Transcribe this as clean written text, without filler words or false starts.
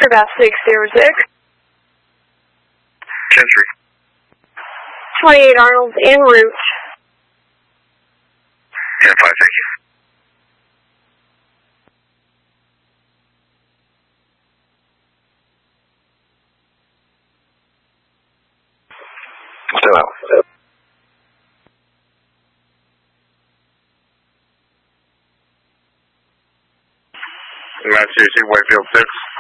Bass 606. Gentry. 28 Arnold's en route. 10-5, thank you. Still out. Massachusetts, Whitefield 6.